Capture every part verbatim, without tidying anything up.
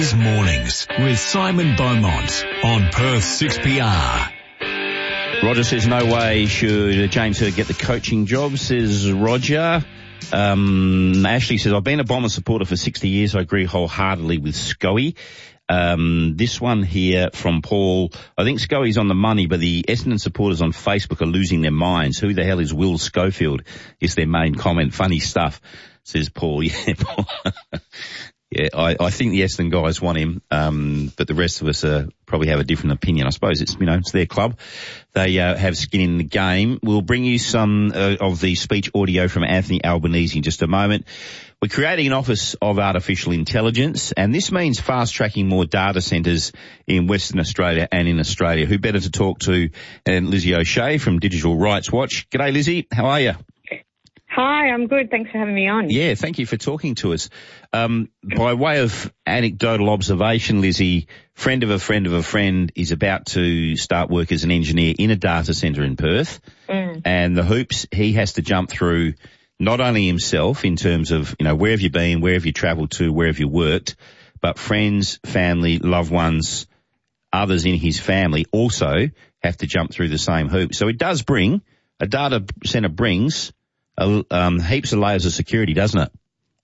Mornings with Simon Beaumont on Perth six P R. Roger says no way should James Hird get the coaching job, says Roger. Um, Ashley says, I've been a Bomber supporter for sixty years. I agree wholeheartedly with Scoey. Um, this one here from Paul. I think Scoey's on the money, but the Essendon supporters on Facebook are losing their minds. Who the hell is Will Schofield? Is their main comment. Funny stuff, says Paul. Yeah, Paul. Yeah, I, I think the Essendon guys want him, um, but the rest of us uh, probably have a different opinion. I suppose it's, you know, it's their club. They uh, have skin in the game. We'll bring you some uh, of the speech audio from Anthony Albanese in just a moment. We're creating an Office of Artificial Intelligence, and this means fast-tracking more data centres in Western Australia and in Australia. Who better to talk to than Lizzie O'Shea from Digital Rights Watch. G'day, Lizzie. How are you? Hi, I'm good. Thanks for having me on. Yeah, thank you for talking to us. Um, by way of anecdotal observation, Lizzie, friend of a friend of a friend is about to start work as an engineer in a data centre in Perth. Mm. And the hoops he has to jump through, not only himself in terms of, you know, where have you been, where have you travelled to, where have you worked, but friends, family, loved ones, others in his family also have to jump through the same hoop. So it does bring, a data centre brings Um, heaps of layers of security, doesn't it?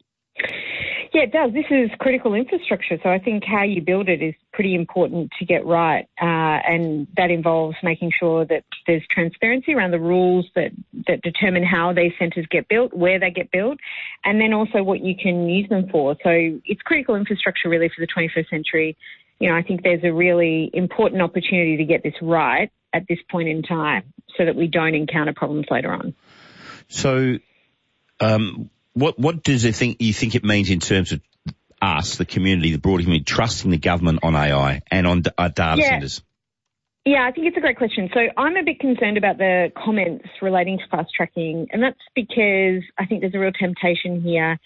Yeah, it does. This is critical infrastructure, so I think how you build it is pretty important to get right, uh, and that involves making sure that there's transparency around the rules that, that determine how these centres get built, where they get built, and then also what you can use them for. So it's critical infrastructure really for the twenty-first century. You know, I think there's a really important opportunity to get this right at this point in time so that we don't encounter problems later on. So, um, what what does it think you think it means in terms of us, the community, the broader community, trusting the government on A I and on uh, data yeah. centres? Yeah, I think it's a great question. So I'm a bit concerned about the comments relating to fast tracking, and that's because I think there's a real temptation here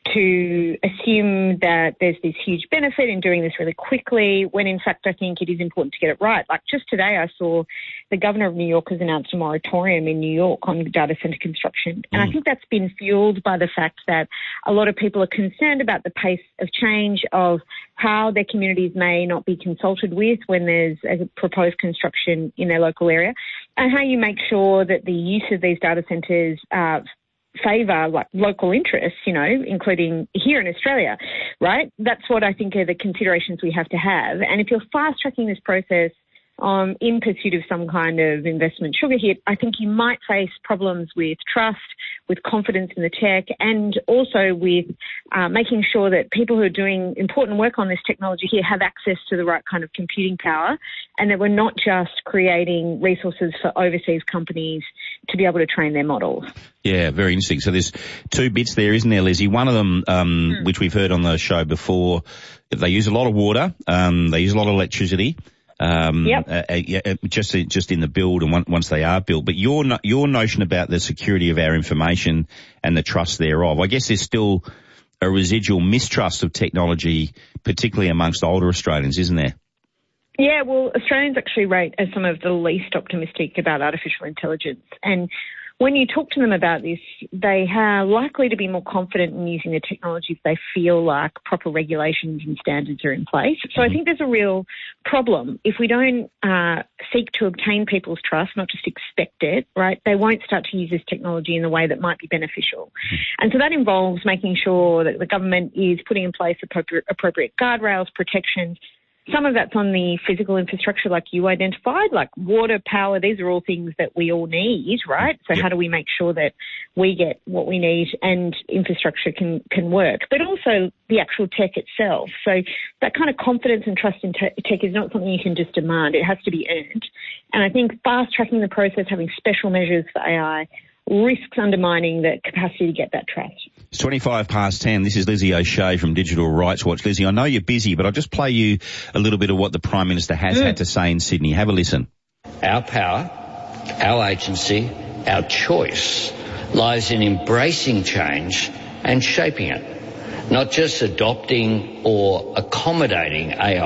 to assume that there's this huge benefit in doing this really quickly, when in fact I think it is important to get it right. Like just today I saw the Governor of New York has announced a moratorium in New York on data centre construction. And mm. I think that's been fueled by the fact that a lot of people are concerned about the pace of change, of how their communities may not be consulted with when there's a proposed construction in their local area, and how you make sure that the use of these data centres uh, favour like local interests, you know, including here in Australia, right? That's what I think are the considerations we have to have. And if you're fast-tracking this process um, in pursuit of some kind of investment sugar hit, I think you might face problems with trust, with confidence in the tech, and also with uh, making sure that people who are doing important work on this technology here have access to the right kind of computing power, and that we're not just creating resources for overseas companies to be able to train their models. Yeah, very interesting. So there's two bits there, isn't there, Lizzie? One of them, um, mm. which we've heard on the show before, they use a lot of water, um, they use a lot of electricity. Um, yep. uh, uh, yeah, just just in the build and one, once they are built. But your no, your notion about the security of our information and the trust thereof, I guess there's still a residual mistrust of technology, particularly amongst older Australians, isn't there? Yeah, well, Australians actually rate as some of the least optimistic about artificial intelligence. And when you talk to them about this, they are likely to be more confident in using the technology if they feel like proper regulations and standards are in place. So I think there's a real problem. If we don't uh, seek to obtain people's trust, not just expect it, right, they won't start to use this technology in the way that might be beneficial. And so that involves making sure that the government is putting in place appropriate, appropriate guardrails, protections. Some of that's on the physical infrastructure like you identified, like water, power. These are all things that we all need, right? So yep. How do we make sure that we get what we need and infrastructure can, can work? But also the actual tech itself. So that kind of confidence and trust in te- tech is not something you can just demand. It has to be earned. And I think fast-tracking the process, having special measures for A I, risks undermining the capacity to get that trust. It's twenty-five past ten. This is Lizzie O'Shea from Digital Rights Watch. Lizzie, I know you're busy, but I'll just play you a little bit of what the Prime Minister has mm. had to say in Sydney. Have a listen. Our power, our agency, our choice lies in embracing change and shaping it, not just adopting or accommodating A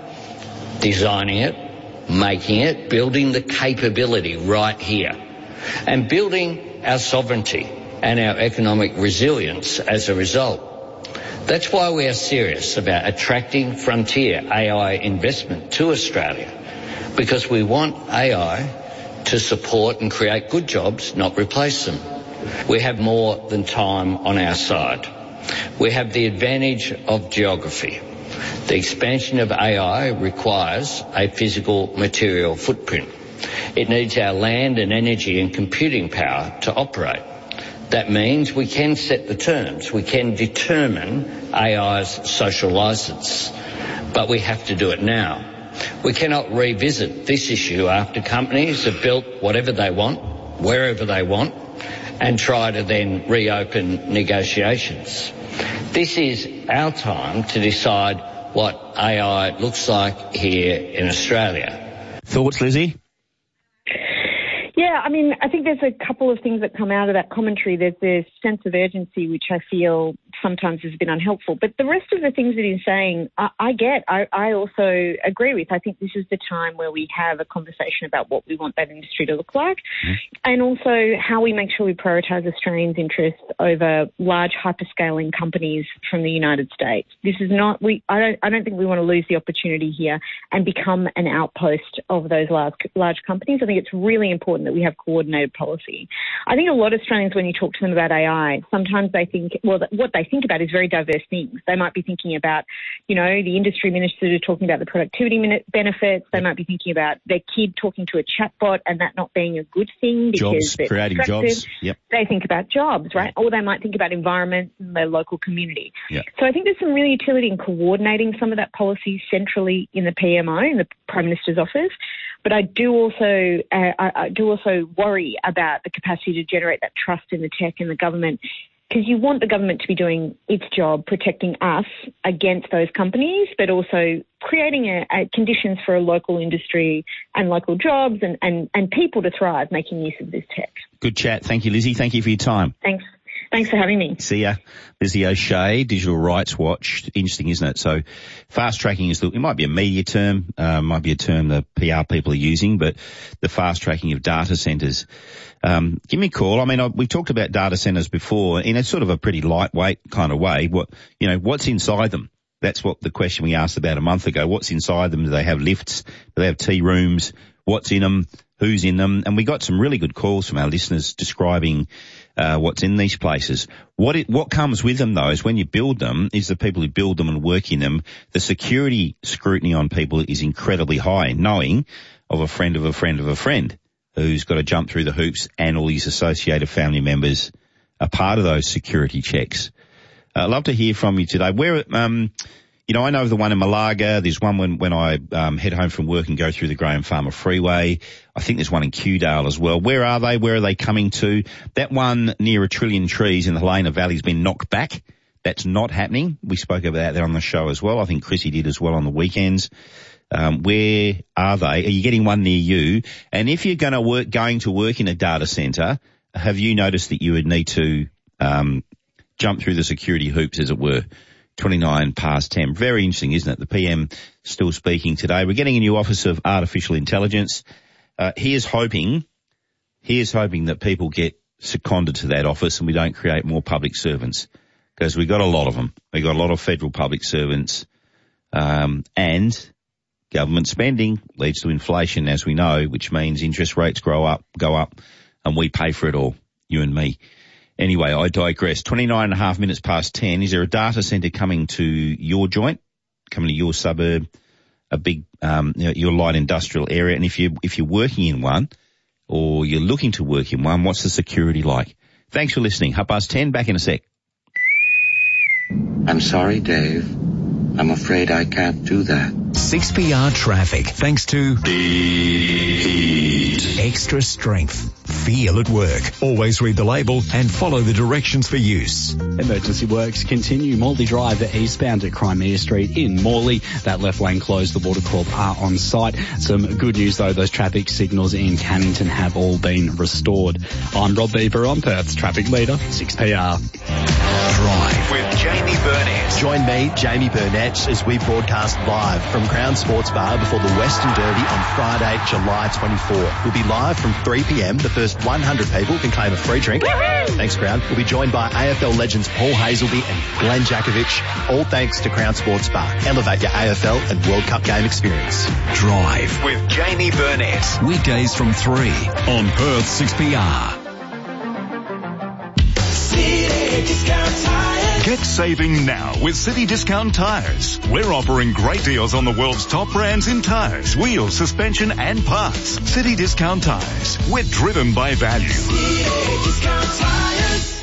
I, designing it, making it, building the capability right here, and building our sovereignty and our economic resilience as a result. That's why we are serious about attracting frontier A I investment to Australia, because we want A I to support and create good jobs, not replace them. We have more than time on our side. We have the advantage of geography. The expansion of A I requires a physical material footprint. It needs our land and energy and computing power to operate. That means we can set the terms. We can determine A I's social licence. But we have to do it now. We cannot revisit this issue after companies have built whatever they want, wherever they want, and try to then reopen negotiations. This is our time to decide what A I looks like here in Australia. Thoughts, Lizzie? Yeah, I mean, I think there's a couple of things that come out of that commentary. There's this sense of urgency, which I feel sometimes has been unhelpful. But the rest of the things that he's saying, I, I get. I, I also agree with. I think this is the time where we have a conversation about what we want that industry to look like, mm. and also how we make sure we prioritise Australians' interests over large hyperscaling companies from the United States. This is not. We. I don't. I don't think we want to lose the opportunity here and become an outpost of those large large companies. I think it's really important that we have coordinated policy. I think a lot of Australians, when you talk to them about A I, sometimes they think, well, what they think about is very diverse things. They might be thinking about, you know, the industry minister talking about the productivity benefits. They might be thinking about their kid talking to a chatbot and that not being a good thing because jobs, creating jobs. Yep. They think about jobs, right? Or they might think about environment and their local community. Yep. So I think there's some really utility in coordinating some of that policy centrally in the P M O, in the Prime Minister's office. But I do also, uh, I, I do also worry about the capacity to generate that trust in the tech and the government, because you want the government to be doing its job, protecting us against those companies, but also creating a, a conditions for a local industry and local jobs and, and, and people to thrive making use of this tech. Good chat. Thank you, Lizzie. Thank you for your time. Thanks. Thanks for having me. See ya. Lizzie O'Shea, Digital Rights Watch. Interesting, isn't it? So fast tracking is, the, it might be a media term, uh, might be a term the P R people are using, but the fast tracking of data centres. Um, give me a call. I mean, I, we've talked about data centres before in a sort of a pretty lightweight kind of way. What, you know, what's inside them? That's what the question we asked about a month ago. What's inside them? Do they have lifts? Do they have tea rooms? What's in them? Who's in them? And we got some really good calls from our listeners describing uh, what's in these places. What it, what comes with them, though, is when you build them, is the people who build them and work in them, the security scrutiny on people is incredibly high, knowing of a friend of a friend of a friend who's got to jump through the hoops and all his associated family members are part of those security checks. I'd love to hear from you today. Where, um, you know, I know of the one in Malaga. There's one when, when I um, head home from work and go through the Graham Farmer Freeway. I think there's one in Kewdale as well. Where are they? Where are they coming to? That one near a trillion trees in the Helena Valley has been knocked back. That's not happening. We spoke about that on the show as well. I think Chrissy did as well on the weekends. Um, where are they? Are you getting one near you? And if you're going to work, going to work in a data centre, have you noticed that you would need to um, jump through the security hoops, as it were? twenty-nine past ten. Very interesting, isn't it? The P M still speaking today. We're getting a new Office of Artificial Intelligence. Uh, here's hoping, here's hoping that people get seconded to that office and we don't create more public servants, because we got a lot of them. We got a lot of federal public servants, um, and government spending leads to inflation, as we know, which means interest rates grow up, go up, and we pay for it all, you and me. Anyway, I digress. twenty-nine and a half minutes past ten. Is there a data centre coming to your joint, coming to your suburb, a big, um, you know, your light industrial area? And if you, if you're working in one or you're looking to work in one, what's the security like? Thanks for listening. Half past ten, back in a sec. I'm sorry, Dave. I'm afraid I can't do that. six P R traffic, thanks to Heat. Extra strength. Feel at work. Always read the label and follow the directions for use. Emergency works continue. Morley Drive eastbound at Crimea Street in Morley. That left lane closed. The Water Corp are on site. Some good news though, those traffic signals in Cannington have all been restored. I'm Rob Beaver on Perth's traffic leader, six P R. Drive with Jamie Burnett. Join me, Jamie Burnett, as we broadcast live from Crown Sports Bar before the Western Derby on Friday, July twenty-fourth. We'll be live from three p.m. The first one hundred people can claim a free drink. Woo-hoo! Thanks, Crown. We'll be joined by A F L legends Paul Hazelby and Glenn Jakovic. All thanks to Crown Sports Bar. Elevate your A F L and World Cup game experience. Drive with Jamie Burnett. Weekdays from three on Perth six P R. Get saving now with City Discount Tyres. We're offering great deals on the world's top brands in tyres, wheels, suspension and parts. City Discount Tyres. We're driven by value. City Discount Tyres.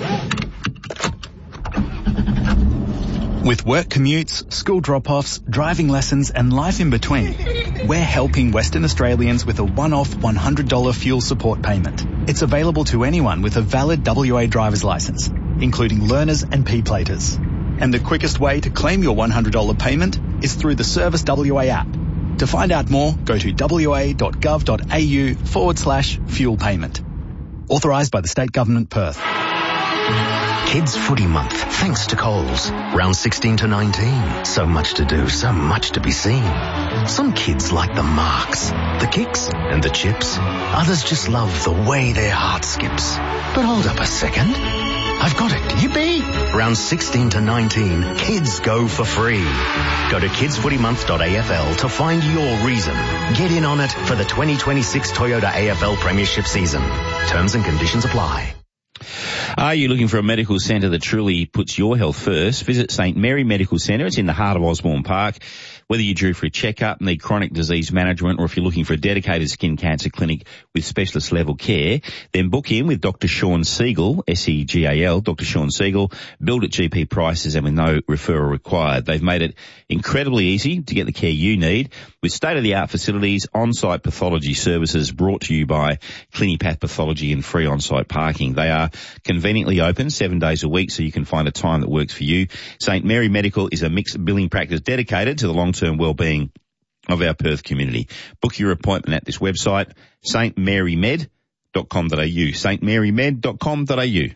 With work commutes, school drop-offs, driving lessons and life in between, we're helping Western Australians with a one-off one hundred dollars fuel support payment. It's available to anyone with a valid W A driver's licence, including learners and P-platers. And the quickest way to claim your one hundred dollars payment is through the Service W A app. To find out more, go to wa.gov.au forward slash fuel payment. Authorised by the State Government, Perth. Kids Footy Month, thanks to Coles. Round sixteen to nineteen. So much to do, so much to be seen. Some kids like the marks, the kicks and the chips. Others just love the way their heart skips. But hold up a second. I've got it. Yippee! Round sixteen to nineteen, kids go for free. Go to kids footy month dot A F L to find your reason. Get in on it for the twenty twenty-six Toyota A F L Premiership season. Terms and conditions apply. Are you looking for a medical centre that truly puts your health first? Visit St Mary Medical Centre. It's in the heart of Osborne Park. Whether you're due for a checkup, need chronic disease management, or if you're looking for a dedicated skin cancer clinic with specialist level care, then book in with Doctor Sean Siegel, S E G A L, Doctor Sean Siegel, billed at G P prices and with no referral required. They've made it incredibly easy to get the care you need with state-of-the-art facilities, on-site pathology services brought to you by Clinipath Pathology and free on-site parking. They are conveniently open seven days a week so you can find a time that works for you. St Mary Medical is a mixed billing practice dedicated to the long-term well-being of our Perth community. Book your appointment at this website, s t mary med dot com dot a u, s t mary med dot com dot a u.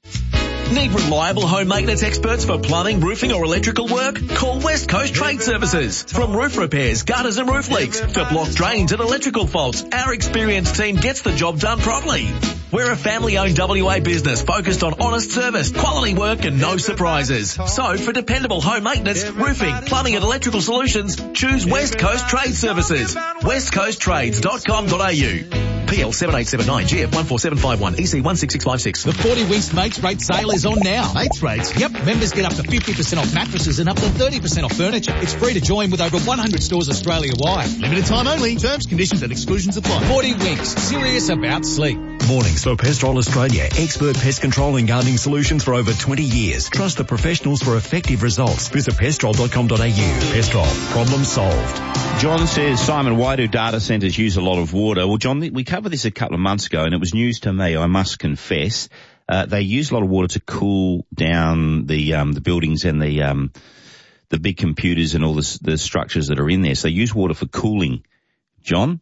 Need reliable home maintenance experts for plumbing, roofing or electrical work? Call West Coast Trade Services. From roof repairs, gutters and roof leaks to blocked drains and electrical faults, our experienced team gets the job done properly. We're a family-owned W A business focused on honest service, quality work and no surprises. So for dependable home maintenance, roofing, plumbing and electrical solutions, choose West Coast Trade Services. west coast trades dot com dot a u. P L seven eight seven nine, G F one four seven five one, E C one six six five six. The forty Winks Mates Rate sale is on now. Mates Rates? Yep. Members get up to fifty percent off mattresses and up to thirty percent off furniture. It's free to join with over one hundred stores Australia-wide. Limited time only. Terms, conditions and exclusions apply. forty Winks. Serious about sleep. Mornings for Pestrol Australia. Expert pest control and gardening solutions for over twenty years. Trust the professionals for effective results. Visit pestrol dot com dot a u. Pestrol. Problem solved. John says, Simon, why do data centres use a lot of water? Well, John, we covered this a couple of months ago and it was news to me, I must confess. Uh, they use a lot of water to cool down the um, the buildings and the um, the big computers and all the, the structures that are in there. So they use water for cooling, John.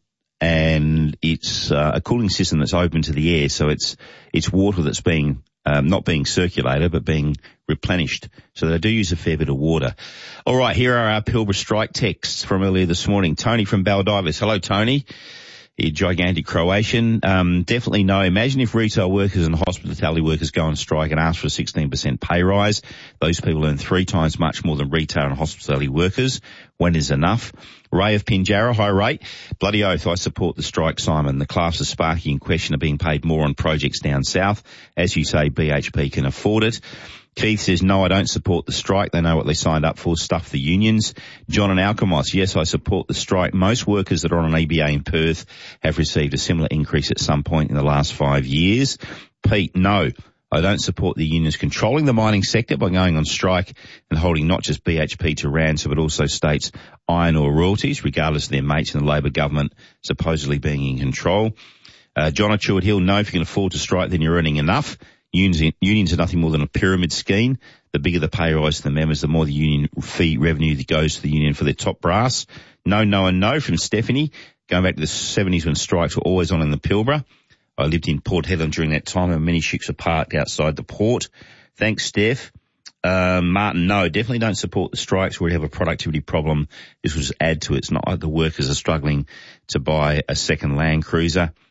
And it's uh, a cooling system that's open to the air, so it's it's water that's being um, not being circulated but being replenished. So they do use a fair bit of water. All right, here are our Pilbara strike texts from earlier this morning. Tony from Baldivis. Hello, Tony. You gigantic Croatian. Um, definitely no. Imagine if retail workers and hospitality workers go on strike and ask for a sixteen percent pay rise. Those people earn three times much more than retail and hospitality workers. When is enough? Ray of Pinjarra, high rate. Bloody oath, I support the strike, Simon. The class of Sparky in question are being paid more on projects down south. As you say, B H P can afford it. Keith says, no, I don't support the strike. They know what they signed up for. Stuff the unions. John and Alkemos, yes, I support the strike. Most workers that are on an E B A in Perth have received a similar increase at some point in the last five years. Pete, no, I don't support the unions controlling the mining sector by going on strike and holding not just B H P to ransom, but also states' iron ore royalties, regardless of their mates in the Labor government supposedly being in control. Uh, John at Chewett Hill, no, if you can afford to strike, then you're earning enough. Unions, unions are nothing more than a pyramid scheme. The bigger the pay rise to the members, the more the union fee revenue that goes to the union for their top brass. No, no, and no from Stephanie. Going back to the seventies when strikes were always on in the Pilbara. I lived in Port Hedland during that time and many ships were parked outside the port. Thanks, Steph. Um, Martin, no, definitely don't support the strikes where we have a productivity problem. This will just add to it. It's not like the workers are struggling to buy a second Land Cruiser.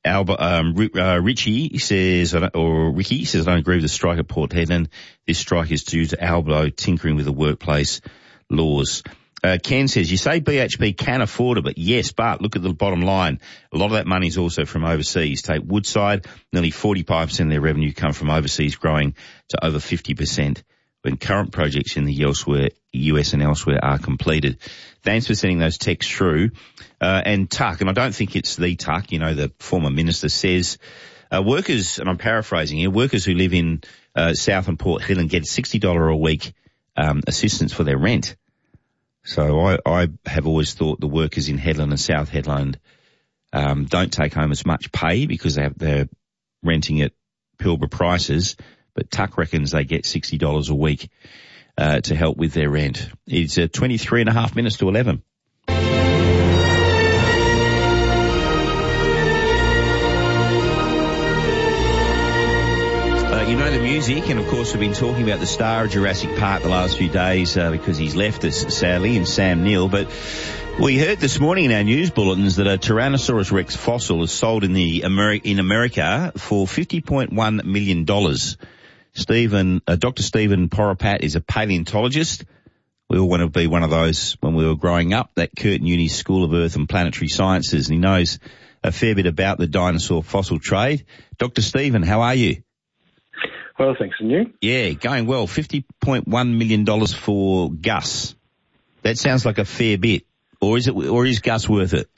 Alba, um, uh, Richie says, or Ricky says, I don't agree with the strike at Port Hedland. This strike is due to Albo tinkering with the workplace laws. Uh, Ken says, you say B H P can afford it, but yes, but look at the bottom line. A lot of that money is also from overseas. Take Woodside, nearly forty-five percent of their revenue come from overseas, growing to over fifty percent when current projects in the elsewhere, U S and elsewhere are completed. Thanks for sending those texts through. Uh, and Tuck, and I don't think it's the Tuck, you know, the former minister says, uh, workers, and I'm paraphrasing here, workers who live in, uh, South and Port Hedland get sixty dollars a week, um, assistance for their rent. So I, I have always thought the workers in Hedland and South Hedland, um, don't take home as much pay because they have, they're renting at Pilbara prices, but Tuck reckons they get sixty dollars a week, uh, to help with their rent. It's uh, twenty-three and a half minutes to eleven. You know the music, and of course we've been talking about the star of Jurassic Park the last few days uh, because he's left us, sadly, in Sam Neill. But we heard this morning in our news bulletins that a Tyrannosaurus Rex fossil is sold in the Ameri- in America for fifty point one million dollars. Stephen, uh, Doctor Stephen Poropat is a paleontologist. We all want to be one of those when we were growing up, that Curtin Uni School of Earth and Planetary Sciences, and he knows a fair bit about the dinosaur fossil trade. Doctor Stephen, how are you? Well, thanks, and you? Yeah, going well. fifty point one million dollars for Gus. That sounds like a fair bit. Or is it? Or is Gus worth it?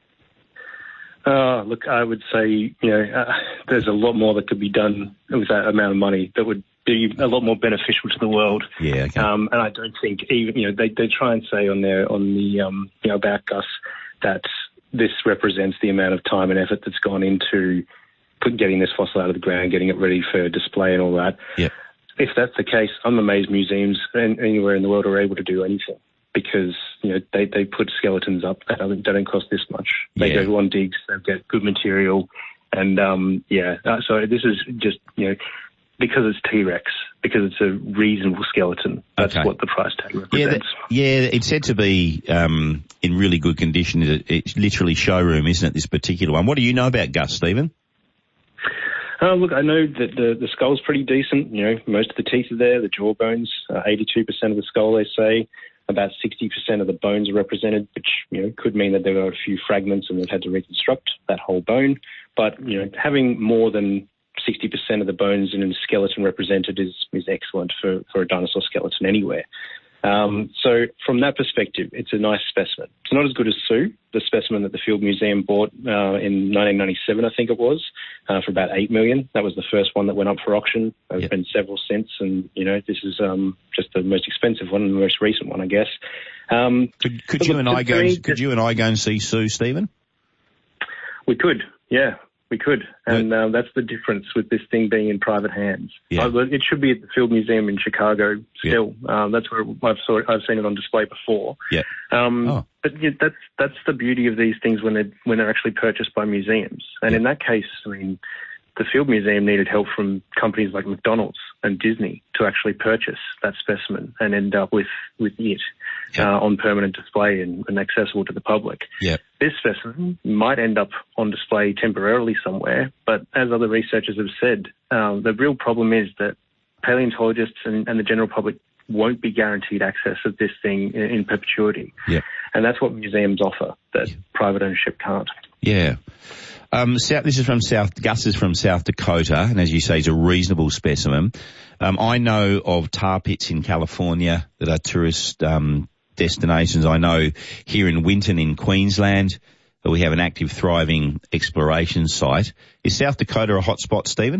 Uh, look, I would say, you know, uh, there's a lot more that could be done with that amount of money that would be a lot more beneficial to the world. Yeah, okay. Um, and I don't think even, you know, they, they try and say on their, on the, um, you know, about Gus that this represents the amount of time and effort that's gone into getting this fossil out of the ground, getting it ready for display and all that. Yep. If that's the case, I'm amazed museums anywhere in the world are able to do anything because, you know, they, they put skeletons up that don't, that don't cost this much. They Yeah. go on digs, they get good material, and, um, yeah, uh, so this is just, you know, because it's T-Rex, because it's a reasonable skeleton, that's Okay. what the price tag Yeah, represents. that, yeah, it's said to be um, in really good condition. It, it's literally showroom, isn't it, this particular one? What do you know about Gus, Stephen? Uh, look, I know that the, the skull's pretty decent. You know, most of the teeth are there, the jaw bones, uh, eighty-two percent of the skull, they say. About sixty percent of the bones are represented, which, you know, could mean that there are a few fragments and they've had to reconstruct that whole bone. But, you know, having more than sixty percent of the bones in a skeleton represented is, is excellent for, for a dinosaur skeleton anywhere. Um, so from that perspective, it's a nice specimen. It's not as good as Sue, the specimen that the Field Museum bought uh, in nineteen ninety-seven, I think it was, uh, for about eight million dollars. That was the first one that went up for auction. There's Yep. been several since, and you know this is um, just the most expensive one and the most recent one, I guess. Um, Could, could you and I go? Could you and I go and see Sue, Stephen? We could, yeah. We could, and um, that's the difference with this thing being in private hands. Yeah. Uh, it should be at the Field Museum in Chicago still. Yeah. Um, that's where I've, saw, I've seen it on display before. Yeah. Um, oh. But yeah, that's that's the beauty of these things when they're, when they're actually purchased by museums. And yeah. in that case, I mean, the Field Museum needed help from companies like McDonald's and Disney to actually purchase that specimen and end up with, with it yeah. uh, on permanent display and, and accessible to the public. Yeah. This specimen might end up on display temporarily somewhere, but as other researchers have said, um, the real problem is that paleontologists and, and the general public won't be guaranteed access of this thing in, in perpetuity. Yeah. And that's what museums offer that yeah. private ownership can't. Yeah. Um, South, this is from South, Gus is from South Dakota, and as you say, he's a reasonable specimen. Um, I know of tar pits in California that are tourist, um, destinations. I know here in Winton in Queensland that we have an active, thriving exploration site. Is South Dakota a hot spot, Stephen?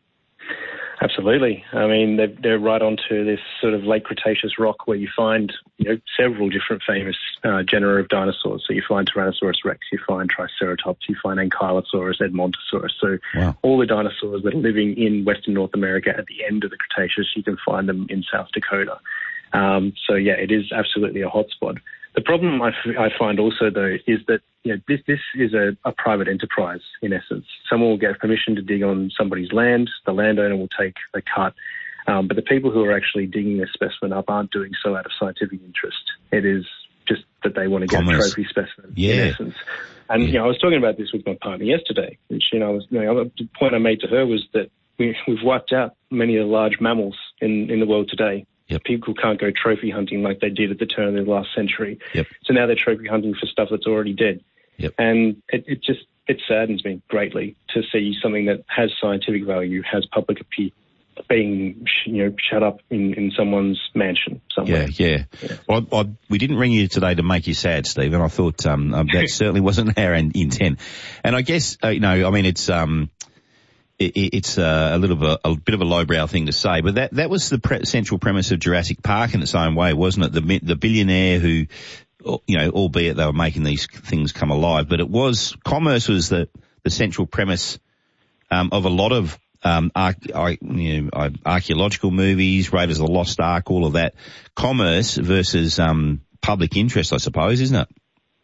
Absolutely. I mean, they're, they're right onto this sort of late Cretaceous rock where you find, you know, several different famous uh, genera of dinosaurs. So you find Tyrannosaurus rex, you find Triceratops, you find Ankylosaurus, Edmontosaurus. So wow. all the dinosaurs that are living in Western North America at the end of the Cretaceous, you can find them in South Dakota. Um, so yeah, it is absolutely a hotspot. The problem I, f- I find also, though, is that you know, this, this is a, a private enterprise, in essence. Someone will get permission to dig on somebody's land. The landowner will take the cut. Um, but the people who are actually digging this specimen up aren't doing so out of scientific interest. It is just that they want to get Commerce. a trophy specimen, yeah. in essence. And, yeah. you know, I was talking about this with my partner yesterday, which, you know, was, you know, the point I made to her was that we, we've wiped out many of the large mammals in, in the world today. Yep. People can't go trophy hunting like they did at the turn of the last century. Yep. So now they're trophy hunting for stuff that's already dead. Yep. And it, it just, it saddens me greatly to see something that has scientific value, has public appeal, being, you know, shut up in, in someone's mansion somewhere. Yeah, yeah. yeah. Well, I, I, we didn't ring you today to make you sad, Steve, and I thought um, um, that certainly wasn't our intent. And I guess, uh, you know, I mean, it's um, it, it's uh, a little bit a, a bit of a lowbrow thing to say, but that that was the pre- central premise of Jurassic Park in its own way, wasn't it? The the billionaire who, you know, albeit they were making these things come alive, but it was commerce was the the central premise um, of a lot of Um, arch- ar- you know, archaeological movies, Raiders of the Lost Ark, all of that. Commerce versus um, public interest, I suppose, isn't it?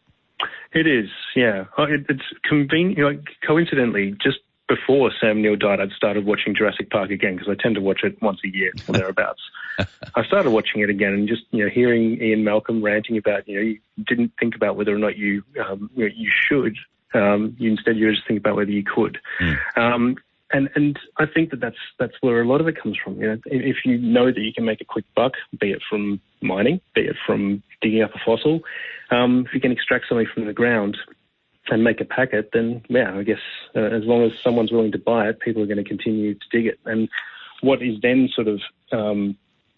It is, yeah. It, it's convenient. You know, coincidentally, just before Sam Neill died, I'd started watching Jurassic Park again because I tend to watch it once a year or thereabouts. I started watching it again and just, you know, hearing Ian Malcolm ranting about, you know, you didn't think about whether or not you, um, you, know, you should. Um, you instead, you just think about whether you could. Mm. Um, And and I think that that's that's where a lot of it comes from. You know, if you know that you can make a quick buck, be it from mining, be it from digging up a fossil, um, if you can extract something from the ground and make a packet, then yeah, I guess uh, as long as someone's willing to buy it, people are going to continue to dig it. And what is then sort of, um,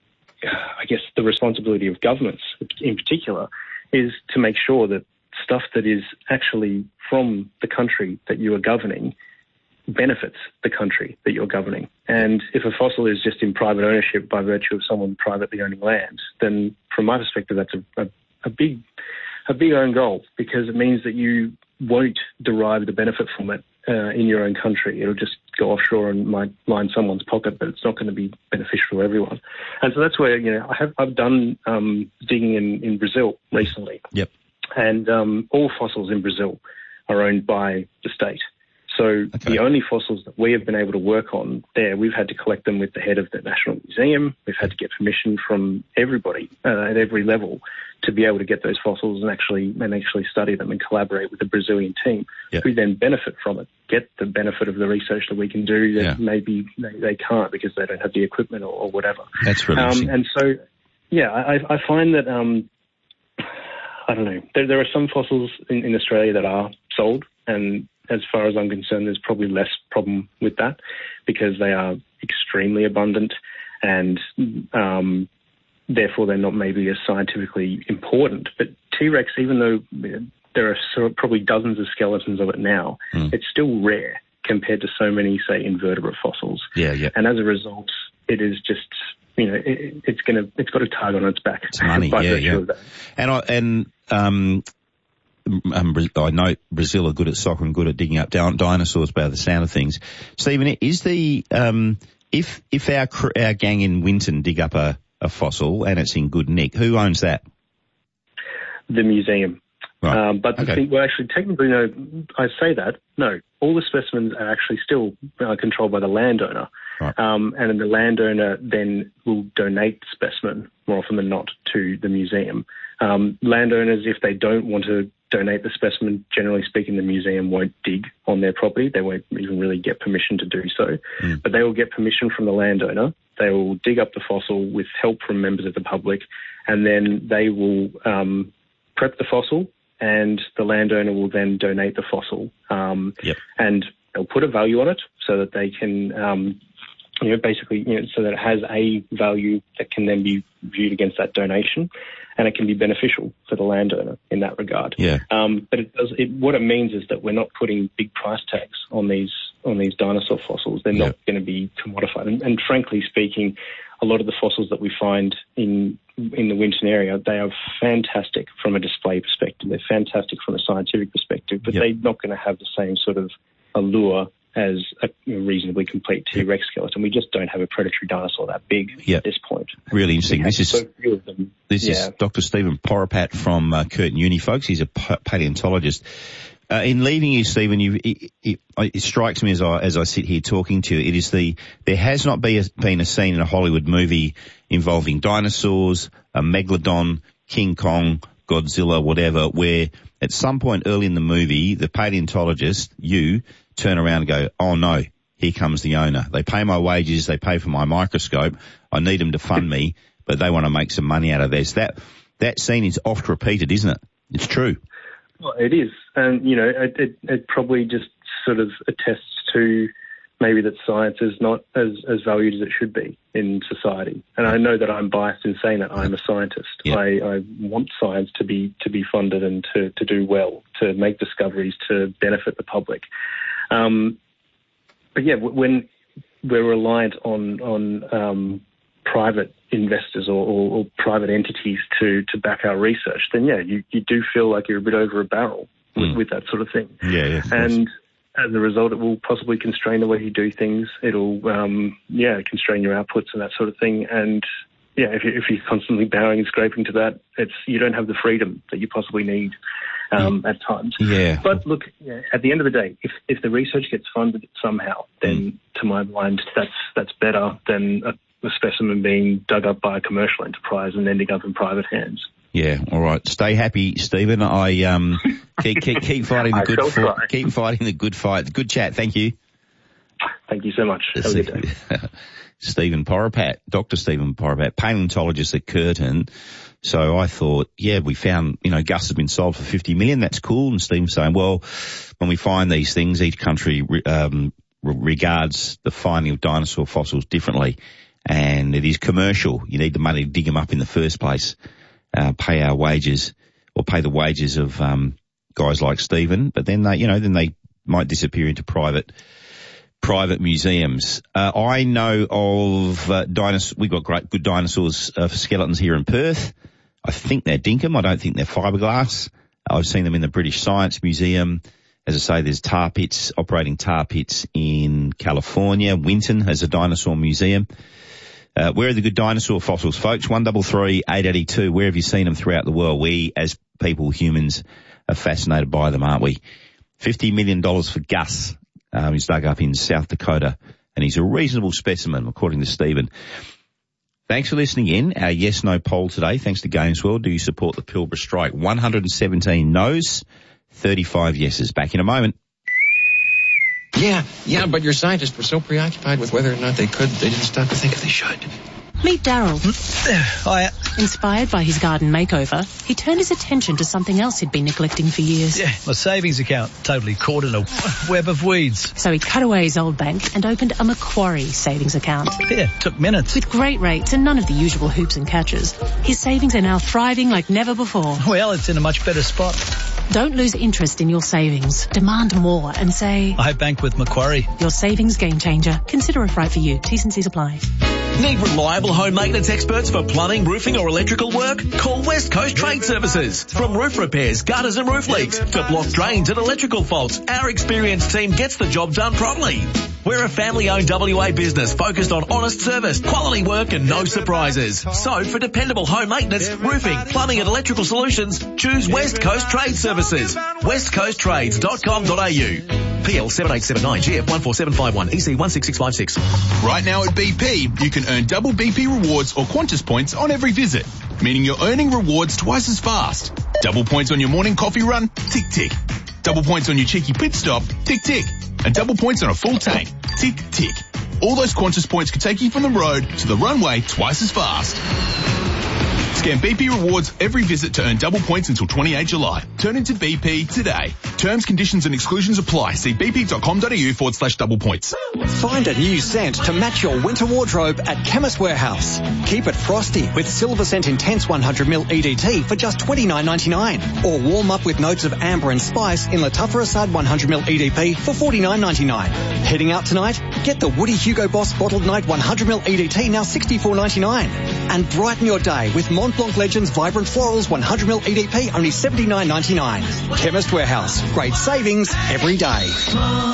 I guess, the responsibility of governments in particular is to make sure that stuff that is actually from the country that you are governing benefits the country that you're governing. And if a fossil is just in private ownership by virtue of someone privately owning land, then from my perspective, that's a, a, a big a big own goal, because it means that you won't derive the benefit from it uh, in your own country. It'll just go offshore and might line someone's pocket, but it's not going to be beneficial to everyone. And so that's where, you know, I have, I've done um, digging in, in Brazil recently. Yep. And um, all fossils in Brazil are owned by the state. So okay. The only fossils that we have been able to work on there, we've had to collect them with the head of the National Museum. We've had to get permission from everybody uh, at every level to be able to get those fossils and actually and actually study them and collaborate with the Brazilian team, yeah. who then benefit from it, get the benefit of the research that we can do that yeah. maybe they, they can't because they don't have the equipment or, or whatever. That's really um, And so, yeah, I, I find that, um, I don't know, there, there are some fossils in, in Australia that are sold, and as far as I'm concerned, there's probably less problem with that because they are extremely abundant and um, therefore they're not maybe as scientifically important. But T-Rex, even though there are sort of probably dozens of skeletons of it now, mm. it's still rare compared to so many, say, invertebrate fossils. Yeah, yeah. And as a result, it is just, you know, it, it's going to, it's got a target on its back. It's money, by yeah, virtue yeah. of that. And I, and, um, Um, I know Brazil are good at soccer and good at digging up dinosaurs by the sound of things. Stephen, is the um, if if our our gang in Winton dig up a, a fossil and it's in good nick, who owns that? The museum. Right. Um, but the okay. thing, well, actually, technically, no. I say that no. All the specimens are actually still uh, controlled by the landowner, right. um, and the landowner then will donate the specimen more often than not to the museum. Um, landowners, if they don't want to donate the specimen, generally speaking, the museum won't dig on their property. They won't even really get permission to do so. Mm. But they will get permission from the landowner. They will dig up the fossil with help from members of the public, and then they will um, prep the fossil, and the landowner will then donate the fossil. Um, yep. And they'll put a value on it so that they can, um, you know, basically, you know, so that it has a value that can then be viewed against that donation. And it can be beneficial for the landowner in that regard. Yeah. Um, but it does. It, what it means is that we're not putting big price tags on these on these dinosaur fossils. They're yeah. not going to be commodified. And, and frankly speaking, a lot of the fossils that we find in in the Winton area, they are fantastic from a display perspective. They're fantastic from a scientific perspective, but yep. they're not going to have the same sort of allure as a reasonably complete T-Rex skeleton. We just don't have a predatory dinosaur that big yep. at this point. Really interesting. This is so few of them. This yeah. is Doctor Stephen Porapat from uh, Curtin Uni, folks. He's a paleontologist. Uh, in leaving you, Stephen, you, it, it, it strikes me as I, as I sit here talking to you, it is the, there has not be a, been a scene in a Hollywood movie involving dinosaurs, a megalodon, King Kong, Godzilla, whatever, where at some point early in the movie, the paleontologist, you, turn around and go, oh no, here comes the owner. They pay my wages, they pay for my microscope, I need them to fund me, but they want to make some money out of this. That, that scene is oft repeated, isn't it? It's true. Well, it is. And, you know, it, it, it probably just sort of attests to maybe that science is not as, as valued as it should be in society. And I know that I'm biased in saying that. I'm a scientist. Yeah. I, I want science to be to be funded and to, to do well, to make discoveries, to benefit the public. Um, but yeah, when we're reliant on on um, private investors or, or, or private entities to, to back our research, then yeah, you, you do feel like you're a bit over a barrel with, mm. with that sort of thing. Yeah, yeah. And as a result, it will possibly constrain the way you do things. It'll, um, yeah, constrain your outputs and that sort of thing. And yeah, if, you, if you're constantly bowing and scraping to that, it's you don't have the freedom that you possibly need um, at times. Yeah. But look, yeah, at the end of the day, if if the research gets funded somehow, then mm. to my mind, that's that's better than a, a specimen being dug up by a commercial enterprise and ending up in private hands. Yeah, all right. Stay happy, Stephen. I um keep keep, keep fighting the good fight. Keep fighting the good fight. Good chat. Thank you. Thank you so much. Have a good day. Stephen Poropat, Doctor Stephen Poropat, paleontologist at Curtin. So I thought, yeah, we found, you know, Gus has been sold for fifty million. That's cool. And Stephen's saying, well, when we find these things, each country um regards the finding of dinosaur fossils differently, and it is commercial. You need the money to dig them up in the first place. Uh, pay our wages or pay the wages of um, guys like Stephen, but then they, you know, then they might disappear into private private museums. Uh, I know of uh, dinosaurs. We've got great good dinosaurs uh, for skeletons here in Perth. I think they're dinkum. I don't think they're fiberglass. I've seen them in the British Science Museum. As I say, there's tar pits, operating tar pits in California. Winton has a dinosaur museum. Uh, where are the good dinosaur fossils, folks? one three three, eight eight two. Where have you seen them throughout the world? We, as people, humans, are fascinated by them, aren't we? fifty million dollars for Gus. Um, he's dug up in South Dakota, and he's a reasonable specimen, according to Stephen. Thanks for listening in. Our yes-no poll today, thanks to Gamesworld. Do you support the Pilbara strike? one hundred seventeen no's, thirty-five yeses. Back in a moment. Yeah, yeah, but your scientists were so preoccupied with whether or not they could, they didn't stop to think if they should. Meet Daryl. Hiya. Inspired by his garden makeover, he turned his attention to something else he'd been neglecting for years. Yeah, my savings account, totally caught in a web of weeds. So he cut away his old bank and opened a Macquarie savings account. Yeah, took minutes. With great rates and none of the usual hoops and catches, his savings are now thriving like never before. Well, it's in a much better spot. Don't lose interest in your savings. Demand more and say, I bank with Macquarie. Your savings game changer. Consider if right for you. T's and C's apply. Need reliable home maintenance experts for plumbing, roofing or electrical work? Call West Coast Trade Services. From roof repairs, gutters and roof leaks to block drains and electrical faults, our experienced team gets the job done properly. We're a family-owned W A business focused on honest service, quality work and no surprises. So for dependable home maintenance, roofing, plumbing and electrical solutions, choose West Coast Trade Services. west coast trades dot com dot a u. P L seven eight seven nine G F one four seven five one E C one six six five six. Right now at B P, you can earn double B P rewards or Qantas points on every visit, meaning you're earning rewards twice as fast. Double points on your morning coffee run, tick tick. Double points on your cheeky pit stop, tick tick. And double points on a full tank, tick tick. All those Qantas points can take you from the road to the runway twice as fast. Scan B P rewards every visit to earn double points until twenty-eighth July. Turn into B P today. Terms, conditions and exclusions apply. See bp.com.au forward slash double points. Find a new scent to match your winter wardrobe at Chemist Warehouse. Keep it frosty with Silver Scent Intense one hundred milliliter E D T for just twenty-nine ninety-nine. Or warm up with notes of amber and spice in Lattafa Assad one hundred milliliter E D P for forty-nine ninety-nine. Heading out tonight? Get the Woody Hugo Boss Bottled Night one hundred milliliter E D T now sixty-four ninety-nine. And brighten your day with Mont Blanc Legends Vibrant Florals one hundred milliliter E D P only seventy-nine ninety-nine. Chemist Warehouse. Great savings every day.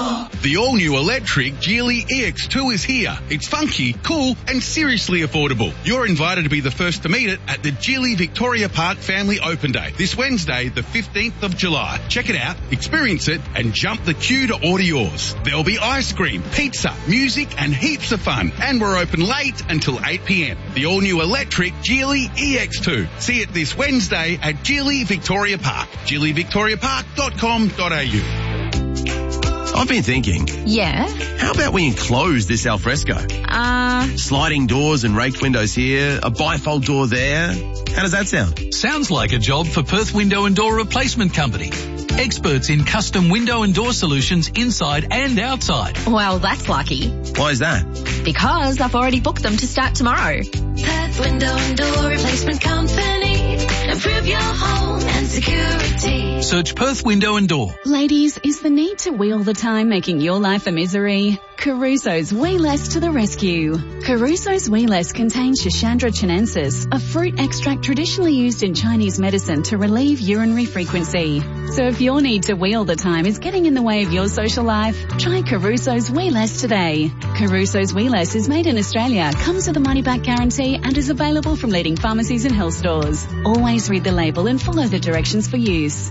The all-new electric Geely E X two is here. It's funky, cool, and seriously affordable. You're invited to be the first to meet it at the Geely Victoria Park Family Open Day this Wednesday, the fifteenth of July. Check it out, experience it, and jump the queue to order yours. There'll be ice cream, pizza, music, and heaps of fun. And we're open late until eight p.m. The all-new electric Geely E X two. See it this Wednesday at Geely Victoria Park. geely victoria park dot com dot a u. I've been thinking. Yeah? How about we enclose this alfresco? Uh... Sliding doors and raked windows here, a bifold door there. How does that sound? Sounds like a job for Perth Window and Door Replacement Company. Experts in custom window and door solutions inside and outside. Well, that's lucky. Why is that? Because I've already booked them to start tomorrow. Perth Window and Door Replacement Company. Improve your home and security. Search Perth Window and Door. Ladies, is the need to wheel the time making your life a misery? Caruso's Wee Less to the rescue. Caruso's Wee Less contains Schisandra chinensis, a fruit extract traditionally used in Chinese medicine to relieve urinary frequency. So if your need to wheel the time is getting in the way of your social life, try Caruso's Wee Less today. Caruso's Wee Less is made in Australia, comes with a money-back guarantee and is available from leading pharmacies and health stores. Always read the label and follow the directions for use.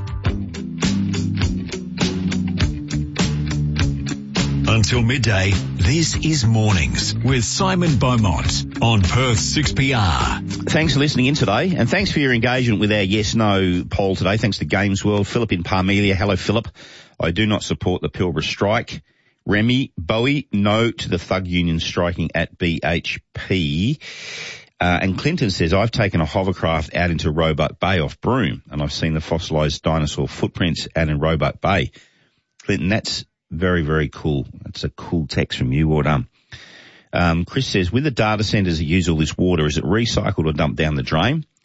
Until midday, this is Mornings with Simon Beaumont on Perth six P R. Thanks for listening in today, and thanks for your engagement with our yes-no poll today. Thanks to Games World. Philip in Parmelia. Hello, Philip. I do not support the Pilbara strike. Remy, Bowie, no to the thug union striking at B H P. Uh, and Clinton says, I've taken a hovercraft out into Roebuck Bay off Broome, and I've seen the fossilised dinosaur footprints out in Roebuck Bay. Clinton, that's very, very cool. That's a cool text from you. Well done. Um, Chris says, with the data centres that use all this water, is it recycled or dumped down the drain?